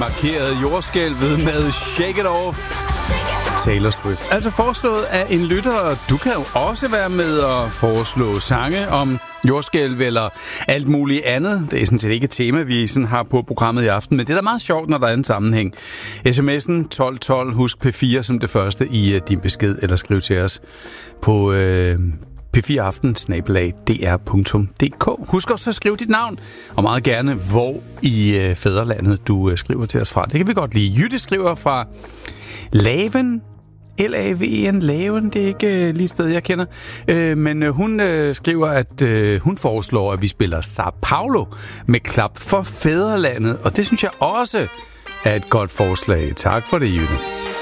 markerede jordskælvet med Shake It Off. Taylor Swift. Altså foreslået af en lytter, og du kan jo også være med at foreslå sange om jordskælv eller alt muligt andet. Det er sådan set ikke et tema, vi sådan har på programmet i aften, men det er da meget sjovt, når der er en sammenhæng. SMS'en 1212, husk P4 som det første i din besked, eller skriv til os på p4aften@dr.dk. Husk også at skrive dit navn, og meget gerne, hvor i fædrelandet du skriver til os fra. Det kan vi godt lide. Jytte skriver fra Laven. L-A-V-E-N, Laven, det er ikke lige et sted, jeg kender. Men hun skriver, at hun foreslår, at vi spiller Sao Paulo med klap for fædrelandet. Og det synes jeg også er et godt forslag. Tak for det, Jytte.